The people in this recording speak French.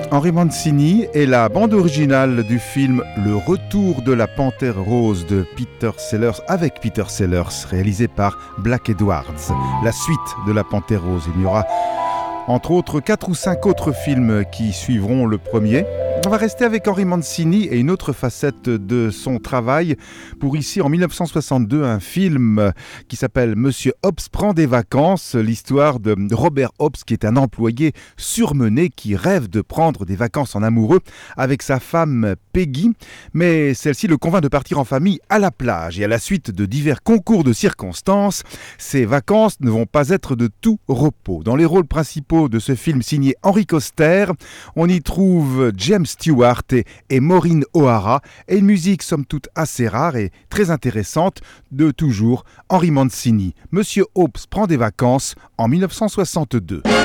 Henry Mancini est la bande originale du film Le Retour de la Panthère Rose de Peter Sellers, avec Peter Sellers, réalisé par Black Edwards. La suite de la Panthère Rose. Il y aura entre autres 4 ou 5 autres films qui suivront le premier. On va rester avec Henry Mancini et une autre facette de son travail pour ici en 1962 un film qui s'appelle Monsieur Hobbs prend des vacances, l'histoire de Robert Hobbs qui est un employé surmené qui rêve de prendre des vacances en amoureux avec sa femme Peggy, mais celle-ci le convainc de partir en famille à la plage et à la suite de divers concours de circonstances, ces vacances ne vont pas être de tout repos. Dans les rôles principaux de ce film signé Henry Koster, on y trouve James Stewart et Maureen O'Hara et une musique somme toute assez rare et très intéressante de toujours Henry Mancini. Monsieur Hobbs prend des vacances en 1962.